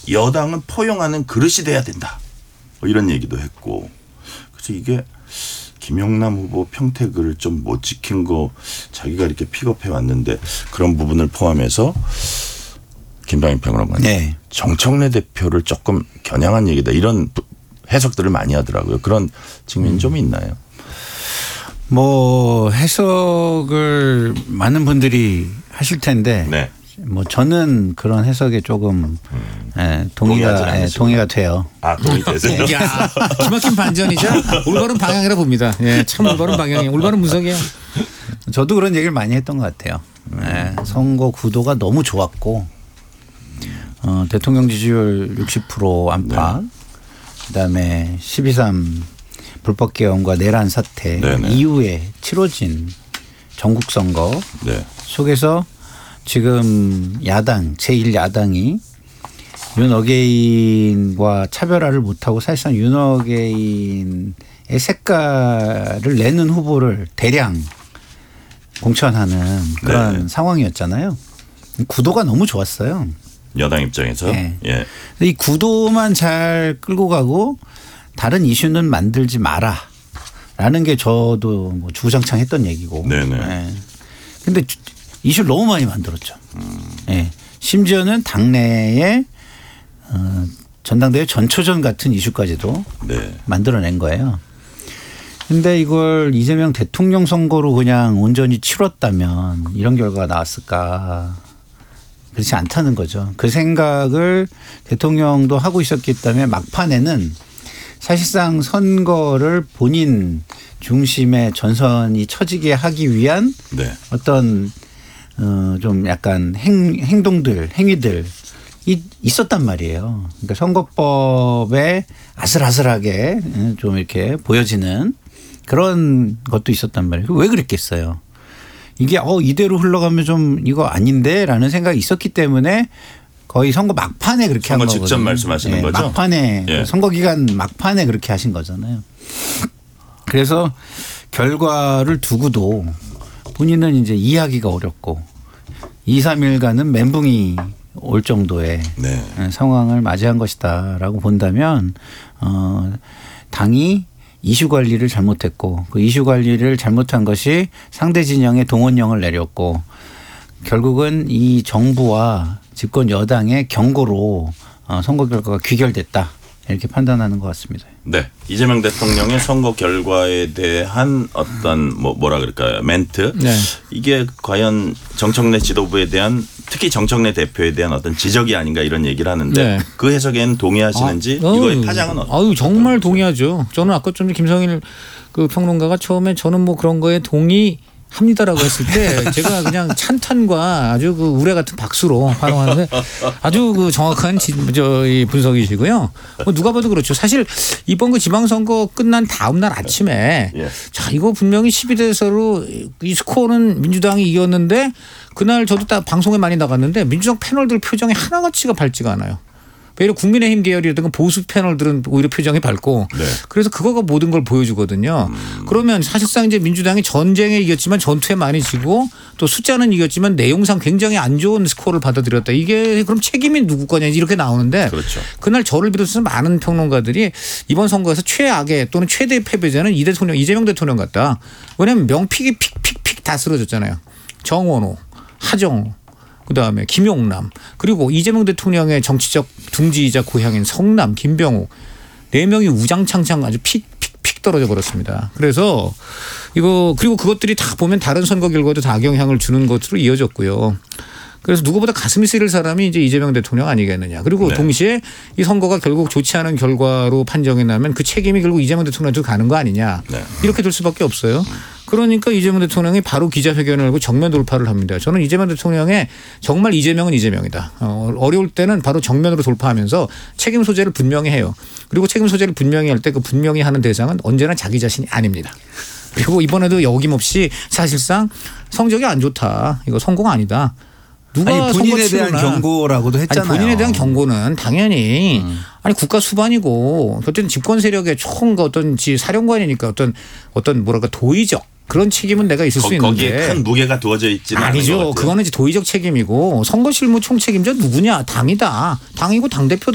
여당은 포용하는 그릇이 돼야 된다. 뭐 이런 얘기도 했고. 그래서 이게 김영남 후보 평택을 좀 못 지킨 거 자기가 이렇게 픽업해 왔는데 그런 부분을 포함해서 김병희 평론가님 네. 정청래 대표를 조금 겨냥한 얘기다. 이런 해석들을 많이 하더라고요. 그런 측면이 좀 있나요? 뭐 해석을 많은 분들이 하실 텐데 네. 뭐 저는 그런 해석에 조금 동의가 돼요. 아, 동의되세요? 야, 기막힌 반전이죠. 올바른 방향이라 봅니다. 예, 참 올바른 방향이 올바른 분석이에요. 저도 그런 얘기를 많이 했던 것 같아요. 선거 구도가 너무 좋았고 대통령 지지율 60% 안팎, 네. 그다음에 12.3 불법 개헌과 내란 사태 네네. 이후에 치러진 전국 선거 네. 속에서 지금 야당 제1야당이 윤어게인과 차별화를 못하고 사실상 윤어게인의 색깔을 내는 후보를 대량 공천하는 그런 네네. 상황이었잖아요. 구도가 너무 좋았어요. 여당 입장에서. 네. 예. 이 구도만 잘 끌고 가고 다른 이슈는 만들지 마라라는 게 저도 뭐 주구장창 했던 얘기고. 네네. 근데 이슈를 너무 많이 만들었죠. 예. 심지어는 당내에 전당대회 전초전 같은 이슈까지도 네. 만들어낸 거예요. 근데 이걸 이재명 대통령 선거로 그냥 온전히 치렀다면 이런 결과가 나왔을까. 그렇지 않다는 거죠. 그 생각을 대통령도 하고 있었기 때문에 막판에는 사실상 선거를 본인 중심의 전선이 처지게 하기 위한 네. 어떤 좀 약간 행위들이 있었단 말이에요. 그러니까 선거법에 아슬아슬하게 좀 이렇게 보여지는 그런 것도 있었단 말이에요. 왜 그랬겠어요? 이게 이대로 흘러가면 좀 이거 아닌데라는 생각이 있었기 때문에 거의 선거 막판에 그렇게 한 선거 거거든요. 직전 말씀하시는 거죠? 막판에 예. 선거 기간 막판에 그렇게 하신 거잖아요. 그래서 결과를 두고도 본인은 이제 이해하기가 어렵고 2, 3일간은 멘붕이 올 정도의 네. 상황을 맞이한 것이다라고 본다면 당이 이슈 관리를 잘못했고 그 이슈 관리를 잘못한 것이 상대 진영의 동원령을 내렸고 결국은 이 정부와 집권 여당의 경고로 선거 결과가 귀결됐다 이렇게 판단하는 것 같습니다. 네. 이재명 대통령의 선거 결과에 대한 어떤 뭐라 그럴까요? 멘트. 네. 이게 과연 정청래 지도부에 대한 특히 정청래 대표에 대한 어떤 지적이 아닌가 이런 얘기를 하는데 네. 그 해석에는 동의하시는지 이거의 파장은 어떻습니까? 정말 동의하죠. 저는 아까 좀 김성일 그 평론가가 처음에 저는 뭐 그런 거에 동의합니다라고 했을 때 제가 그냥 찬탄과 아주 그 우레 같은 박수로 환호하는데 아주 그 정확한 이 분석이시고요. 뭐 누가 봐도 그렇죠. 사실 이번 그 지방선거 끝난 다음 날 아침에 예. 자 이거 분명히 12대4로 이 스코어는 민주당이 이겼는데 그날 저도 딱 방송에 많이 나갔는데 민주당 패널들 표정이 하나같이가 밝지가 않아요. 오히려 국민의힘 계열이라든가 보수 패널들은 오히려 표정이 밝고 네. 그래서 그거가 모든 걸 보여주거든요. 그러면 사실상 이제 민주당이 전쟁에 이겼지만 전투에 많이 지고 또 숫자는 이겼지만 내용상 굉장히 안 좋은 스코어를 받아들였다. 이게 그럼 책임이 누구 거냐 이렇게 나오는데 그렇죠. 그날 저를 비롯해서 많은 평론가들이 이번 선거에서 최악의 또는 최대의 패배자는 이재명 대통령 같다. 왜냐하면 명픽이 픽픽픽 다 쓰러졌잖아요. 정원호, 하정우. 그다음에 김용남 그리고 이재명 대통령의 정치적 둥지이자 고향인 성남 김병욱 4명이 우장창창 아주 픽픽픽 떨어져 버렸습니다. 그래서 이거 그리고 그것들이 다 보면 다른 선거 결과도 다 악영향을 주는 것으로 이어졌고요. 그래서 누구보다 가슴이 쓰릴 사람이 이제 이재명 대통령 아니겠느냐. 그리고 네. 동시에 이 선거가 결국 좋지 않은 결과로 판정이 나면 그 책임이 결국 이재명 대통령한테 가는 거 아니냐. 네. 이렇게 될 수밖에 없어요. 그러니까 이재명 대통령이 바로 기자회견을 하고 정면 돌파를 합니다. 저는 이재명 대통령의 정말 이재명은 이재명이다. 어려울 때는 바로 정면으로 돌파하면서 책임 소재를 분명히 해요. 그리고 책임 소재를 분명히 할 때 그 분명히 하는 대상은 언제나 자기 자신이 아닙니다. 그리고 이번에도 어김없이 사실상 성적이 안 좋다. 이거 성공 아니다. 누가 본인에 대한 경고라고도 했잖아요. 본인에 대한 경고는 당연히 국가 수반이고 어떤 집권 세력의 총 어떤 사령관이니까 어떤 뭐랄까 도의적 그런 책임은 내가 있을 수 있는데 거기에 큰 무게가 두어져 있지는 않은 것 아니죠. 같아요. 그거는 이제 도의적 책임이고 선거 실무 총 책임자 누구냐? 당이다. 당이고 당 대표다.